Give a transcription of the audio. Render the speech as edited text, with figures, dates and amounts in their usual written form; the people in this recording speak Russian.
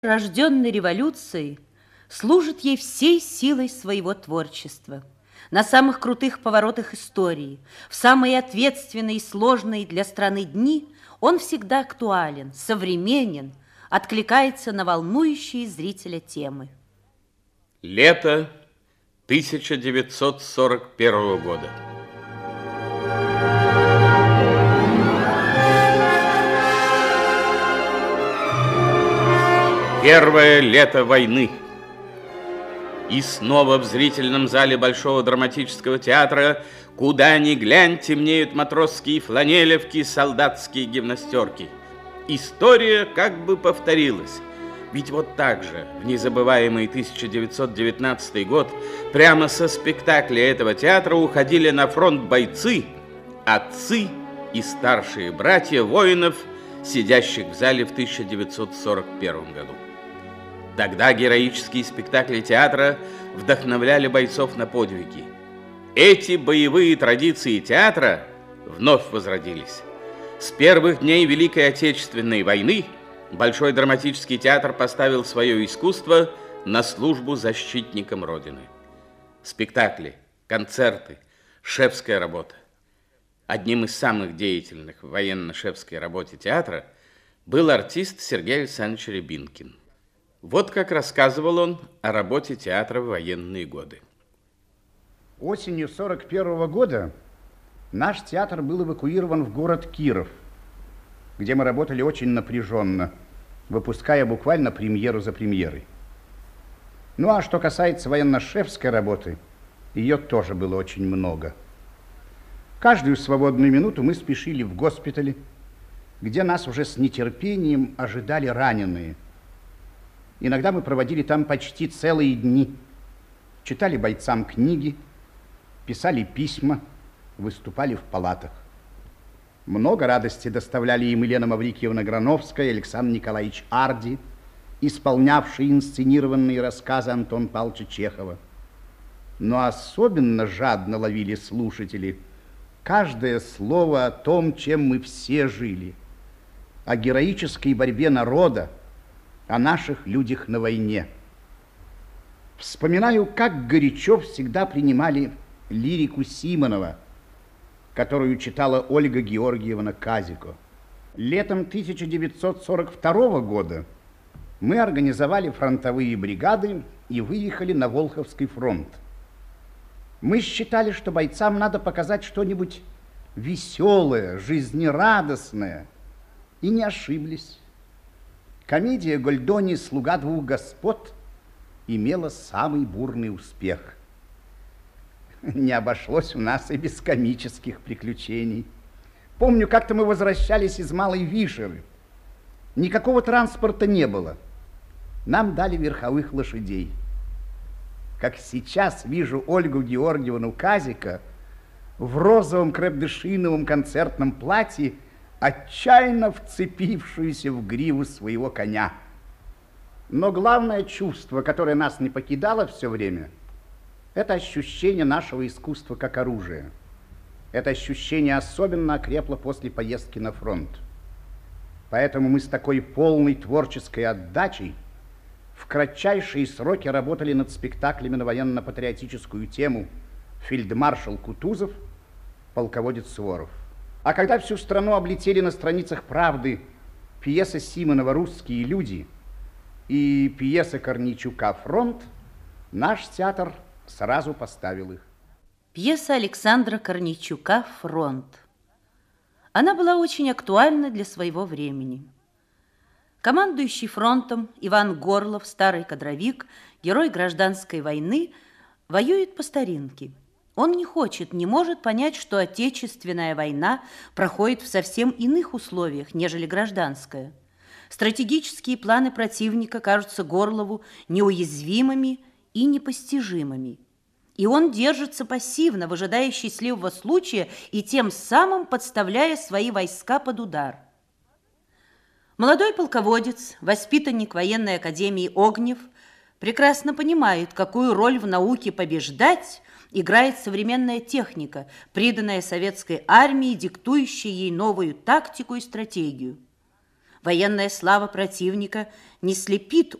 рожденный революцией, служит ей всей силой своего творчества. На самых крутых поворотах истории, в самые ответственные и сложные для страны дни он всегда актуален, современен, откликается на волнующие зрителя темы. Лето 1941 года. Первое лето войны. И снова в зрительном зале Большого драматического театра, куда ни глянь, темнеют матросские фланелевки, солдатские гимнастерки. История как бы повторилась. Ведь вот так же, в незабываемый 1919 год, прямо со спектакля этого театра уходили на фронт бойцы, отцы и старшие братья воинов, сидящих в зале в 1941 году. Тогда героические спектакли театра вдохновляли бойцов на подвиги. Эти боевые традиции театра вновь возродились. С первых дней Великой Отечественной войны Большой драматический театр поставил свое искусство на службу защитникам Родины. Спектакли, концерты, шефская работа. Одним из самых деятельных в военно-шефской работе театра был артист Сергей Александрович Рябинкин. Вот как рассказывал он о работе театра в военные годы. Осенью 1941 года наш театр был эвакуирован в город Киров, где мы работали очень напряженно, выпуская буквально премьеру за премьерой. Ну а что касается военно-шефской работы, ее тоже было очень много. Каждую свободную минуту мы спешили в госпиталь, где нас уже с нетерпением ожидали раненые. Иногда мы проводили там почти целые дни, читали бойцам книги, писали письма, выступали в палатах. Много радости доставляли им Елена Маврикиевна Грановская и Александр Николаевич Арди, исполнявшие инсценированные рассказы Антона Павловича Чехова. Но особенно жадно ловили слушатели каждое слово о том, чем мы все жили, о героической борьбе народа, о наших людях на войне. Вспоминаю, как горячо всегда принимали лирику Симонова, которую читала Ольга Георгиевна Казико. Летом 1942 года мы организовали фронтовые бригады и выехали на Волховский фронт. Мы считали, что бойцам надо показать что-нибудь веселое, жизнерадостное, и не ошиблись. Комедия Гольдони «Слуга двух господ» имела самый бурный успех. Не обошлось у нас и без комических приключений. Помню, как-то мы возвращались из Малой Вишеры. Никакого транспорта не было. Нам дали верховых лошадей. Как сейчас вижу Ольгу Георгиевну Казико в розовом крепдышиновом концертном платье, отчаянно вцепившуюся в гриву своего коня. Но главное чувство, которое нас не покидало все время, это ощущение нашего искусства как оружия. Это ощущение особенно окрепло после поездки на фронт. Поэтому мы с такой полной творческой отдачей в кратчайшие сроки работали над спектаклями на военно-патриотическую тему «Фельдмаршал Кутузов», «Полководец Суворов». А когда всю страну облетели на страницах «Правды» пьеса Симонова «Русские люди» и пьеса Корнейчука «Фронт», наш театр сразу поставил их. Пьеса Александра Корнейчука «Фронт». Она была очень актуальна для своего времени. Командующий фронтом Иван Горлов, старый кадровик, герой гражданской войны, воюет по старинке. Он не хочет, не может понять, что Отечественная война проходит в совсем иных условиях, нежели гражданская. Стратегические планы противника кажутся Горлову неуязвимыми и непостижимыми. И он держится пассивно, выжидая счастливого случая и тем самым подставляя свои войска под удар. Молодой полководец, воспитанник военной академии Огнев, прекрасно понимает, какую роль в науке побеждать играет современная техника, приданная советской армии, диктующая ей новую тактику и стратегию. Военная слава противника не слепит